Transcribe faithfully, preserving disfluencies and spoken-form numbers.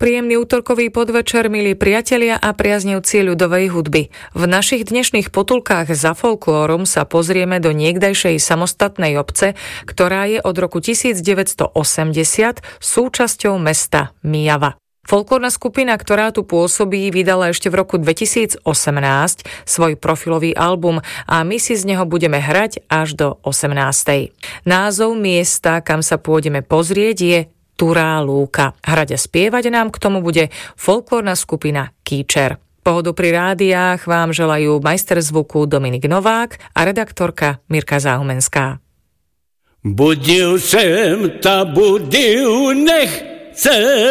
Príjemný útorkový podvečer, milí priatelia a priaznivci ľudovej hudby. V našich dnešných potulkách za folklórom sa pozrieme do niekdajšej samostatnej obce, ktorá je od roku devätnásťstoosemdesiat súčasťou mesta Myjava. Folklórna skupina, ktorá tu pôsobí, vydala ešte v roku dvetisícosemnásť svoj profilový album a my si z neho budeme hrať až do osemnástej. Názov miesta, kam sa pôjdeme pozrieť, je Turá lúka. Hrať a spievať nám k tomu bude folklórna skupina Kýčer. Pohodu pri rádiách vám želajú majster zvuku Dominik Novák a redaktorka Mirka Záhumenská. Budil sem ta budil nechce